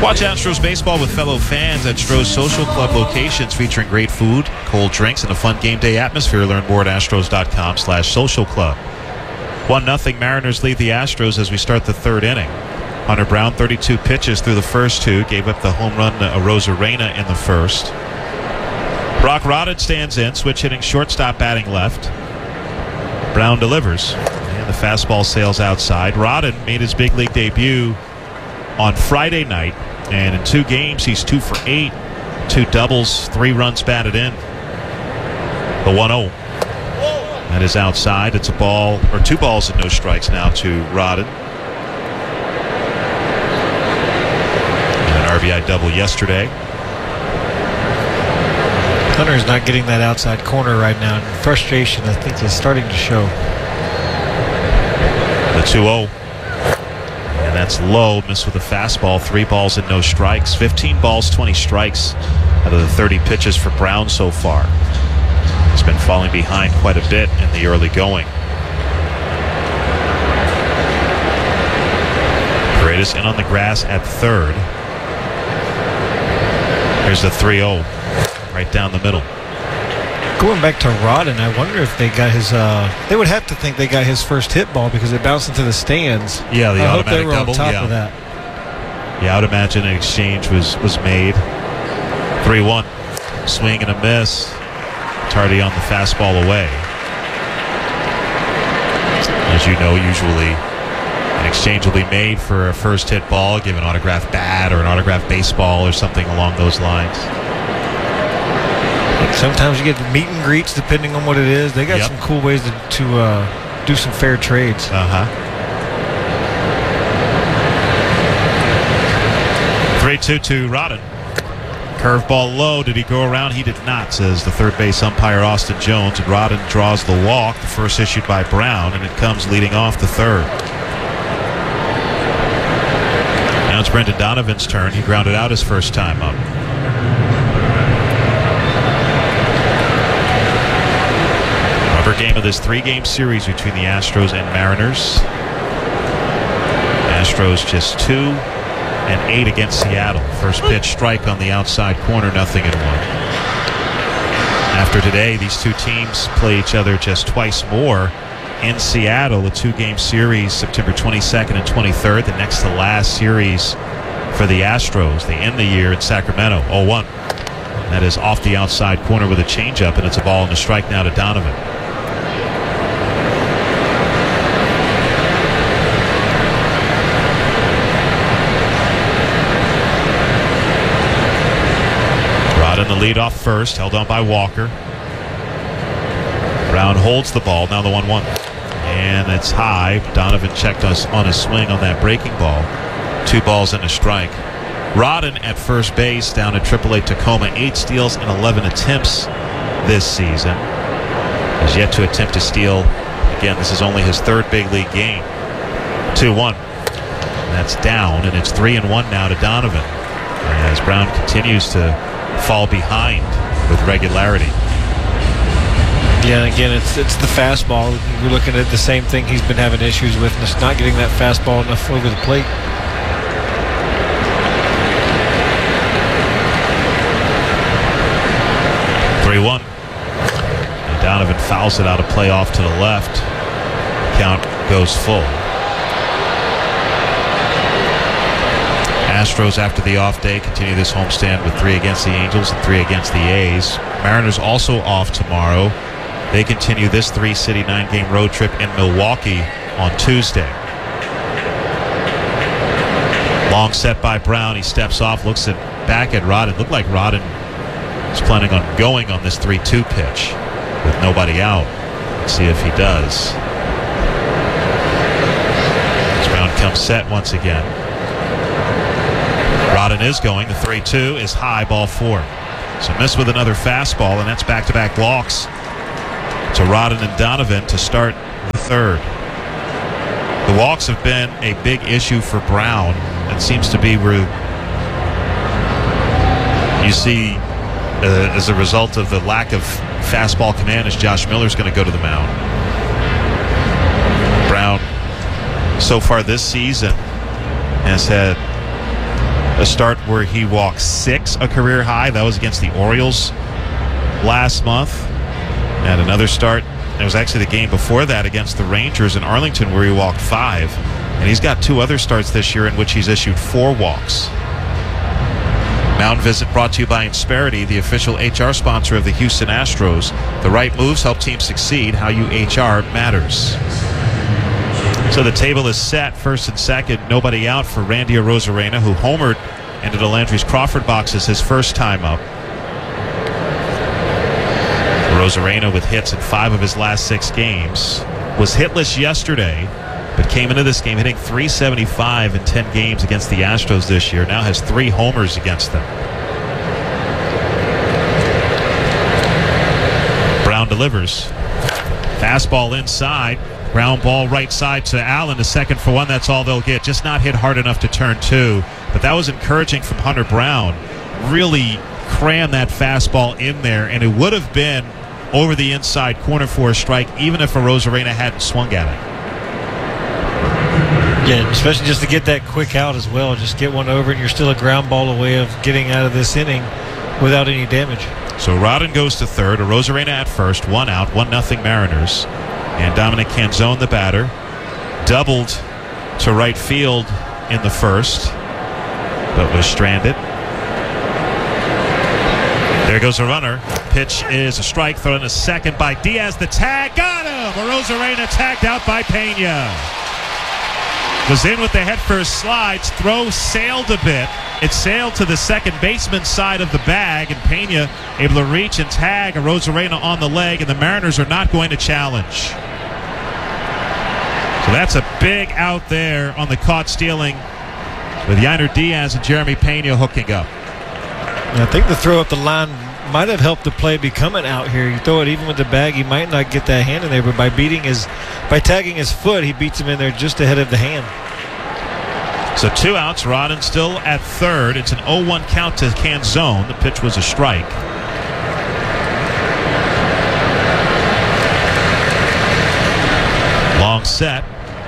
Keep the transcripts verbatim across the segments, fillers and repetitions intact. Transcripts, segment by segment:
Watch Astros baseball with fellow fans at Stroh's Social Club locations featuring great food, cold drinks, and a fun game day atmosphere. Learn more at astros.com slash social club. one nothing Mariners lead the Astros as we start the third inning. Hunter Brown, thirty-two pitches through the first two, gave up the home run to Arozarena in the first. Brock Rodden stands in, switch hitting shortstop, batting left. Brown delivers, and the fastball sails outside. Rodden made his big league debut on Friday night, and in two games he's two for eight, two doubles, three runs batted in. The one oh. That is outside. It's a ball, or two balls and no strikes now to Rodden. And an R B I double yesterday. Hunter's not getting that outside corner right now, and frustration, I think, is starting to show. The two oh. And that's low. Missed with a fastball. Three balls and no strikes. fifteen balls, twenty strikes out of the thirty pitches for Brown so far. He's been falling behind quite a bit in the early going. Paredes in on the grass at third. Here's the three oh. Right down the middle. Going back to Rodden, I wonder if they got his, uh, they would have to think they got his first hit ball because it bounced into the stands. Yeah, the I automatic hope they were double. on top yeah. of that. Yeah, I would imagine an exchange was, was made. three one. Swing and a miss. Tardy on the fastball away. As you know, usually an exchange will be made for a first hit ball, give an autographed bat or an autographed baseball or something along those lines. Sometimes you get the meet and greets depending on what it is. They got Yep. some cool ways to, to uh, do some fair trades. Uh-huh. three two to Rodden. Curveball low. Did he go around? He did not, says the third base umpire Austin Jones. And Rodden draws the walk, the first issued by Brown, and it comes leading off the third. Now it's Brendan Donovan's turn. He grounded out his first time up. Rubber game of this three-game series between the Astros and Mariners. Astros just two and eight against Seattle. First pitch strike on the outside corner, nothing and one. After today, these two teams play each other just twice more in Seattle. A two-game series, September twenty-second and twenty-third. The next to last series for the Astros. They end the year in Sacramento, oh one. That is off the outside corner with a changeup, and it's a ball and a strike now to Donovan. In the lead off first, held on by Walker. Brown holds the ball, now the one one. And it's high. Donovan checked us on his swing on that breaking ball. Two balls and a strike. Rodden at first base, down at triple A Tacoma. Eight steals and eleven attempts this season. Has yet to attempt to steal. Again, this is only his third big league game. two one. That's down, and it's three and one now to Donovan, as Brown continues to fall behind with regularity. Yeah, and again, it's it's the fastball. We're looking at the same thing he's been having issues with, and it's not getting that fastball enough over the plate. three one. And Donovan fouls it out of play off to the left. Count goes full. Astros, after the off day, continue this homestand with three against the Angels and three against the A's. Mariners also off tomorrow. They continue this three-city, nine-game road trip in Milwaukee on Tuesday. Long set by Brown. He steps off, looks at back at Rodden. Looked like Rodden is planning on going on this three two pitch with nobody out. Let's see if he does. As Brown comes set once again. Rodden is going. The three two is high, ball four. So missed with another fastball, and that's back-to-back walks to Rodden and Donovan to start the third. The walks have been a big issue for Brown. It seems to be where you see, uh, as a result of the lack of fastball command, as Josh Miller's going to go to the mound. Brown, so far this season, has had A start where he walked six, a career high. That was against the Orioles last month. And another start, it was actually the game before that against the Rangers in Arlington where he walked five. And he's got two other starts this year in which he's issued four walks. Mound Visit brought to you by Insperity, the official H R sponsor of the Houston Astros. The right moves help teams succeed. How you H R matters. So the table is set, first and second. Nobody out for Randy Arozarena, who homered into the Landry's Crawford boxes his first time up. Arozarena with hits in five of his last six games. Was hitless yesterday, but came into this game hitting three seventy-five in ten games against the Astros this year. Now has three homers against them. Brown delivers. Fastball inside. Ground ball right side to Allen to second for one. That's all they'll get. Just not hit hard enough to turn two. But that was encouraging from Hunter Brown. Really crammed that fastball in there, and it would have been over the inside corner for a strike even if Arozarena hadn't swung at it. Yeah, especially just to get that quick out as well. Just get one over, and you're still a ground ball away of getting out of this inning without any damage. So Rodden goes to third. Arozarena at first. One out. One nothing Mariners. And Dominic Canzone, the batter, doubled to right field in the first, but was stranded. There goes a runner. Pitch is a strike, thrown a second by Diaz. The tag, got him! Arozarena tagged out by Pena. Was in with the head first slides. Throw sailed a bit. It sailed to the second baseman side of the bag, and Pena able to reach and tag Arozarena on the leg, and the Mariners are not going to challenge. So that's a big out there on the caught stealing with Yainer Diaz and Jeremy Pena hooking up. I think the throw up the line might have helped the play become an out here. You throw it even with the bag, he might not get that hand in there, but by beating his, by tagging his foot, he beats him in there just ahead of the hand. So two outs. Rodden still at third. It's an oh one count to Canzone. The pitch was a strike. Long set.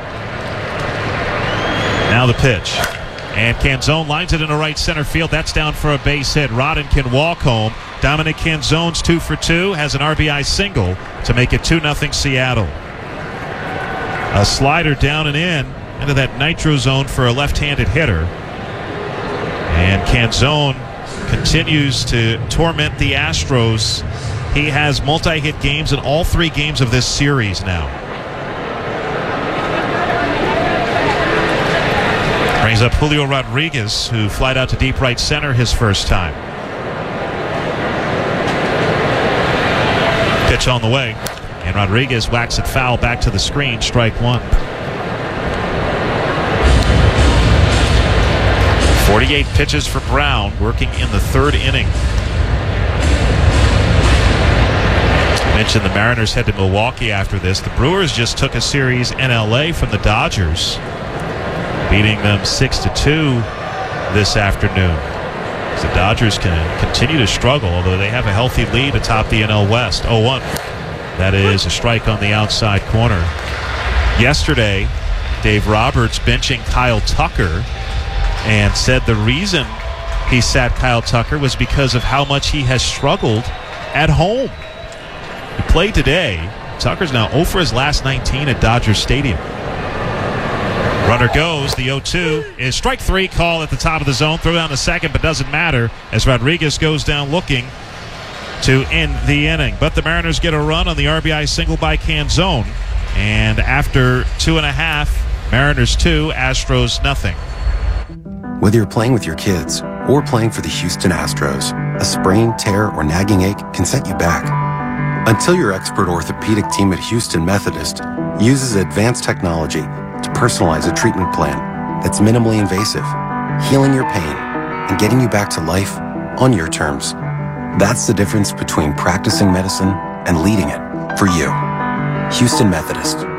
Now the pitch. And Canzone lines it into right center field. That's down for a base hit. Rodden can walk home. Dominic Canzone's two for two. Has an R B I single to make it two nothing Seattle. A slider down and in into that nitro zone for a left-handed hitter. And Canzone continues to torment the Astros. He has multi-hit games in all three games of this series now. Brings up Julio Rodriguez, who flied out to deep right center his first time. Pitch on the way, and Rodriguez whacks it foul back to the screen. Strike one. forty-eight pitches for Brown, working in the third inning. Mentioned the Mariners head to Milwaukee after this. The Brewers just took a series in L A from the Dodgers, beating them six to two this afternoon. The Dodgers can continue to struggle, although they have a healthy lead atop the N L West. oh one. That is a strike on the outside corner. Yesterday, Dave Roberts benching Kyle Tucker and said the reason he sat Kyle Tucker was because of how much he has struggled at home. He played today. Tucker's now oh for his last nineteen at Dodger Stadium. Runner goes. The oh two is strike three call at the top of the zone. Throw down the second, but doesn't matter as Rodriguez goes down looking to end the inning. But the Mariners get a run on the R B I single by Canzone. And after two and a half, Mariners two, Astros nothing. Whether you're playing with your kids or playing for the Houston Astros, a sprain, tear, or nagging ache can set you back. Until your expert orthopedic team at Houston Methodist uses advanced technology to personalize a treatment plan that's minimally invasive, healing your pain and getting you back to life on your terms. That's the difference between practicing medicine and leading it for you. Houston Methodist.